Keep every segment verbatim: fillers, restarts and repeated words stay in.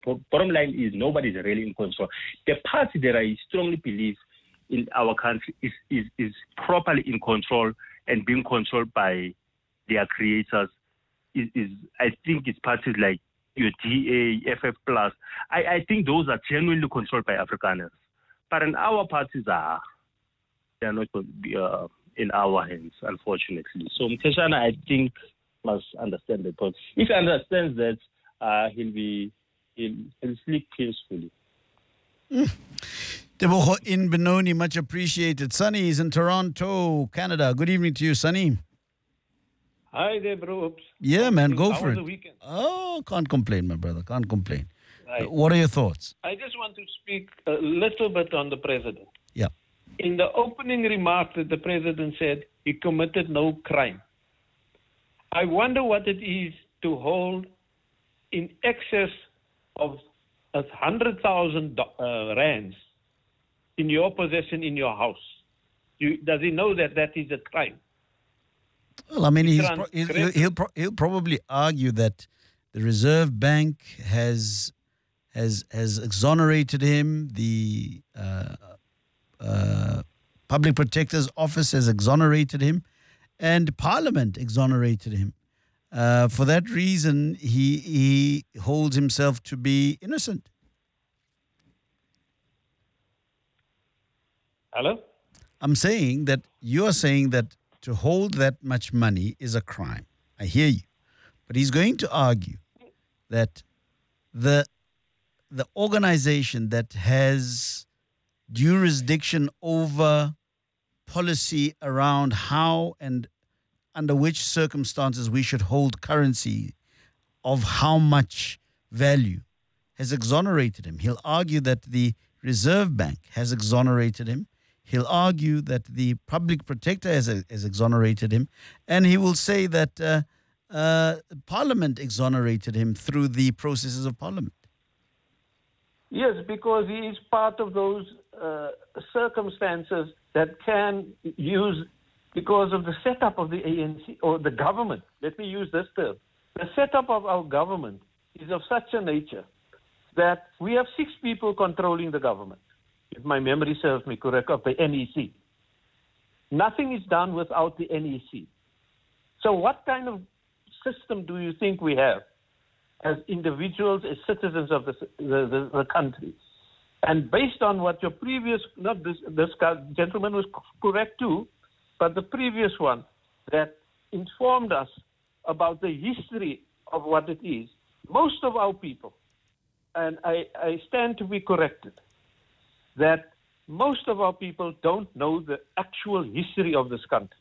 bottom line is nobody's really in control. The party that I strongly believe in our country is, is, is properly in control and being controlled by their creators is, is I think it's parties like your D A, F F Plus. I, I think those are genuinely controlled by Afrikaners. But in our parties are, they are not uh, in our hands, unfortunately. So Mkeshana, I think, must understand the point. If he understands that, uh, he'll be he'll, he'll sleep peacefully. Mm. Tebogo in Benoni, much appreciated. Sunny is in Toronto, Canada. Good evening to you, Sunny. Hi there, bro. Yeah, man, go How for was it. the weekend? Oh, can't complain, my brother. Can't complain. Right. What are your thoughts? I just want to speak a little bit on the president. Yeah. In the opening remark that the president said he committed no crime. I wonder what it is to hold in excess of a hundred thousand uh, rands in your possession in your house. You, does he know that that is a crime? Well, I mean, he's pro- he'll, he'll, he'll, pro- he'll probably argue that the Reserve Bank has has has exonerated him. The uh, uh, Public Protector's Office has exonerated him, and Parliament exonerated him. Uh, for that reason, he he holds himself to be innocent. Hello? I'm saying that you're saying that to hold that much money is a crime. I hear you. But he's going to argue that the the organization that has jurisdiction over policy around how and under which circumstances we should hold currency of how much value has exonerated him. He'll argue that the Reserve Bank has exonerated him. He'll argue that the Public Protector has, has exonerated him. And he will say that uh, uh, Parliament exonerated him through the processes of Parliament. Yes, because he is part of those uh, circumstances that can use, because of the setup of the A N C or the government. Let me use this term. The setup of our government is of such a nature that we have six people controlling the government, if my memory serves me correct, of the N E C. Nothing is done without the N E C. So what kind of system do you think we have as individuals, as citizens of the, the, the, the country? And based on what your previous, not this, this guy, gentleman was correct too, but the previous one that informed us about the history of what it is, most of our people, and I, I stand to be corrected, that most of our people don't know the actual history of this country.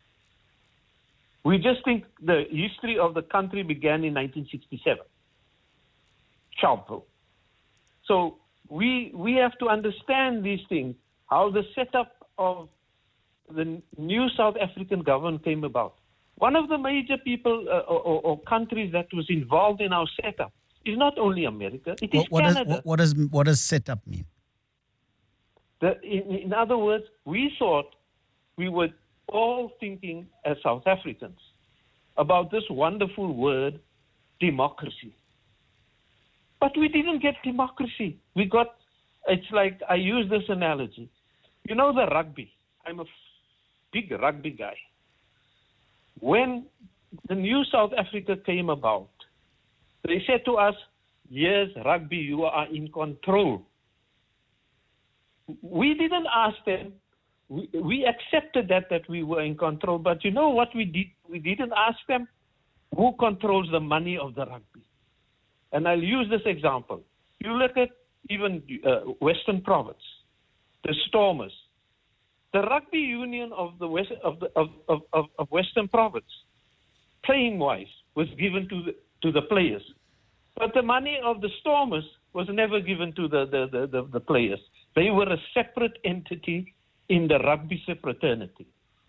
We just think the history of the country began in nineteen sixty-seven, Sharpeville. So we we have to understand these things, how the setup of the new South African government came about. One of the major people uh, or, or countries that was involved in our setup is not only America, it is what, what Canada. Does, what, what, does, what does setup mean? The, in, in other words, we thought we were all thinking as South Africans about this wonderful word, democracy. But we didn't get democracy. We got, it's like, I use this analogy. You know the rugby. I'm a big rugby guy. When the new South Africa came about, they said to us, yes, rugby, you are in control. We didn't ask them. We, we accepted that, that we were in control. But you know what we did? We didn't ask them who controls the money of the rugby. And I'll use this example. You look at even uh, Western Province, the Stormers, the rugby union of the West, of, the, of, of, of, of Western Province, playing-wise, was given to the, to the players. But the money of the Stormers was never given to the, the, the, the, the players. They were a separate entity in the rugby fraternity.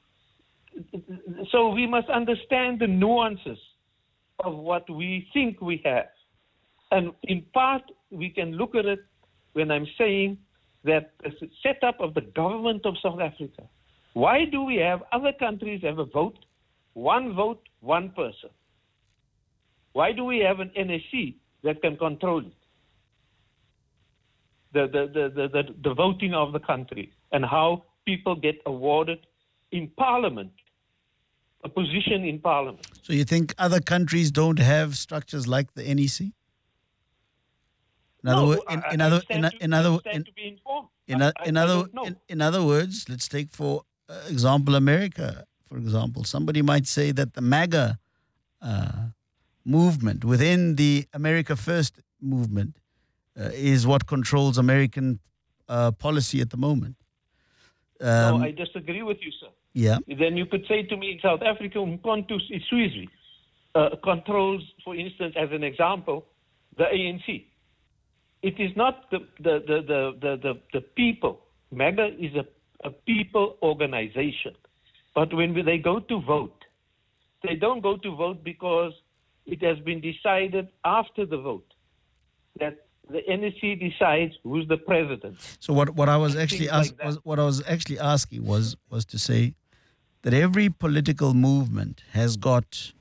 So we must understand the nuances of what we think we have. And in part, we can look at it when I'm saying that the setup of the government of South Africa. Why do we have other countries have a vote, one vote, one person? Why do we have an N S C that can control it? the, the, the, the, the, the voting of the country and how people get awarded in parliament, a position in parliament. So you think other countries don't have structures like the N E C? In other No, words, in, in I- I other, stand in, to- in I other, stand in, to be informed. in, I- o- I- in I other, don't know. in, in other words, let's take for uh, example America. For example, somebody might say that the MAGA uh, movement within the America First movement uh, is what controls American uh, policy at the moment. No, Um, I disagree with you, sir. yeah. Then you could say to me in South Africa, Umkhonto Sizwe uh, controls, for instance, as an example, the A N C. It is not the, the, the, the, the, the, the people. MAGA is a, a people organization. But when they go to vote, they don't go to vote because it has been decided after the vote that the N E C decides who's the president. So what, what I was And actually things like ask, that. was what I was actually asking was was to say that every political movement has got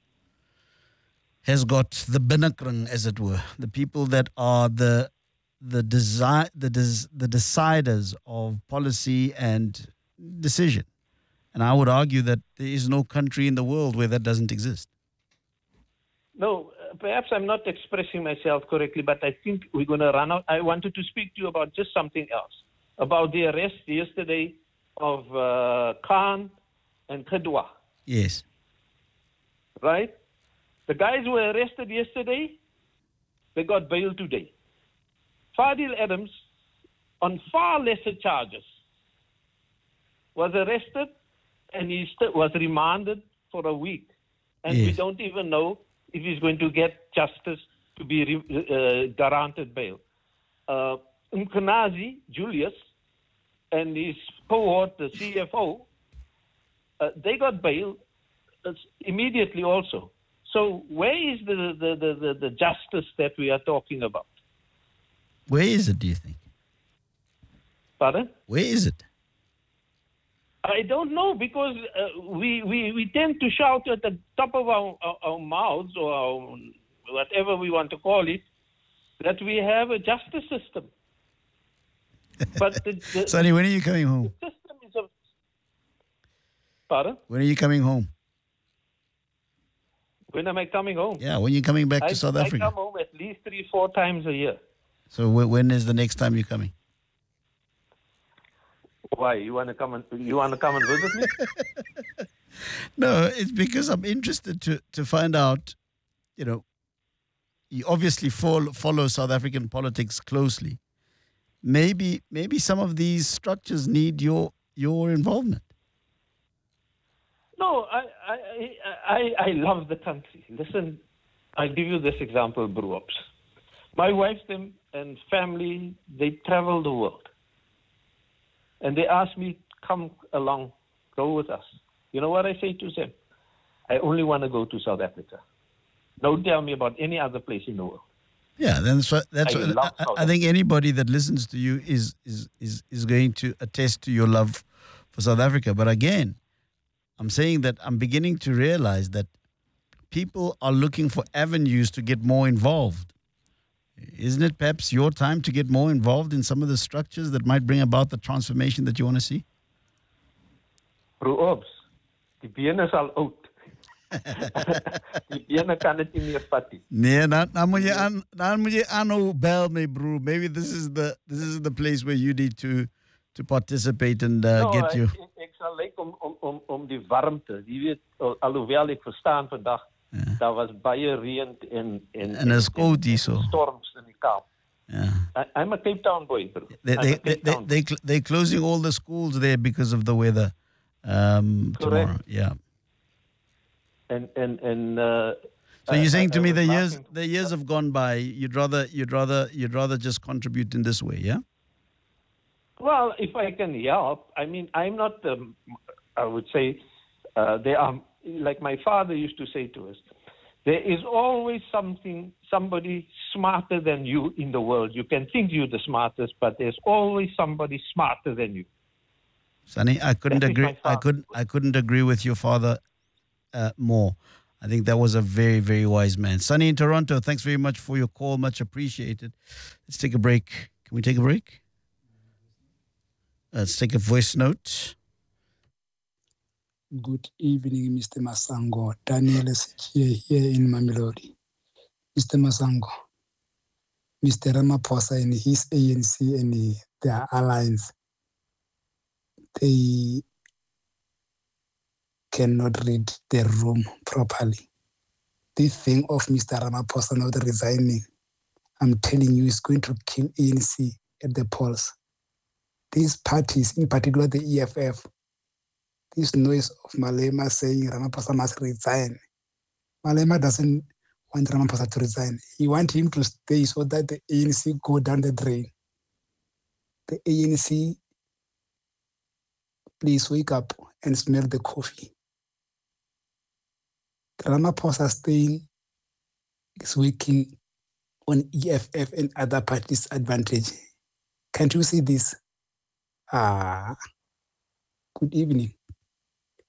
has got the binnenkring, as it were, the people that are the the desi- the des- the deciders of policy and decision. And I would argue that there is no country in the world where that doesn't exist. No, uh, perhaps I'm not expressing myself correctly, but I think we're going to run out. I wanted to speak to you about just something else, about the arrest yesterday of uh, Khan and Khedwa, Yes. right? The guys were arrested yesterday. They got bail today. Fadil Adams, on far lesser charges, was arrested and he st- was remanded for a week. And we Yes. don't even know if he's going to get justice to be re- uh, granted bail. Uh, Mkanazi, Julius, and his cohort, the C F O, uh, they got bail uh, immediately also. So where is the, the, the, the, the justice that we are talking about? Where is it, do you think? Pardon? Where is it? I don't know because uh, we, we, we tend to shout at the top of our, our, our mouths or our, whatever we want to call it that we have a justice system. But the, the Sonny, when are you coming home? system is a... Pardon? When are you coming home? When am I coming home? Yeah, when are you coming back I, to South I Africa? come home at least three, four times a year. So wh- when is the next time you're coming? Why? You want to come and you want to come and visit me? No, it's because I'm interested to to find out, you know, you obviously follow, follow South African politics closely. Maybe maybe some of these structures need your your involvement. No, I, I, I, I love the country. Listen, I'll give you this example, Bruops. My wife them and family, they travel the world. And they ask me, come along, go with us. You know what I say to them? I only want to go to South Africa. Don't tell me about any other place in the world. Yeah, then so that's I what, love I, South I think anybody that listens to you is is is is going to attest to your love for South Africa. But again, I'm saying that I'm beginning to realize that people are looking for avenues to get more involved. Isn't it perhaps your time to get more involved in some of the structures that might bring about the transformation that you want to see? Bruops, die bene is al oud. Die bene kan dit nie meer vat nie. Nee, dan, dan moet je aan, dan moet je aanhou bel me, bro. Maybe this is the this is the place where you need to to participate and uh, No, get you. ek, ek, ek sal lyk om, om, om, om die warmte. Jy weet, al- alhoewel ek verstaan vandag, Ja. daar was baie reën en en En is koud hier so. storms in die Kaap. Yeah. I, I'm a Cape Town boy, bro. They I'm they a they Cape they Town they cl- they're closing all the schools there because of the weather. Um, tomorrow, Correct. yeah. and and and. Uh, So you're saying I- to I me was the years laughing. the years have gone by. You'd rather you'd rather you'd rather just contribute in this way, yeah? Well, if I can help, I mean, I'm not. Um, I would say uh, there are, like my father used to say to us, there is always something, somebody smarter than you in the world. You can think you're the smartest, but there's always somebody smarter than you. Sonny, I couldn't That is agree. my I father. couldn't. I couldn't agree with your father uh, more. I think that was a very, very wise man. Sonny in Toronto, thanks very much for your call. Much appreciated. Let's take a break. Can we take a break? Let's take a voice note. Good evening, Mister Masango. Daniel is here, here in Mamelodi. Mister Masango, Mister Ramaphosa and his A N C and their alliance, they cannot read the room properly. This thing of Mister Ramaphosa not resigning, I'm telling you, is going to kill A N C at the polls. These parties, in particular the E F F, this noise of Malema saying Ramaphosa must resign. Malema doesn't want Ramaphosa to resign. He wants him to stay so that the A N C go down the drain. The A N C, please wake up and smell the coffee. Ramaphosa staying is working on E F F and other parties' advantage. Can't you see this? Ah, good evening.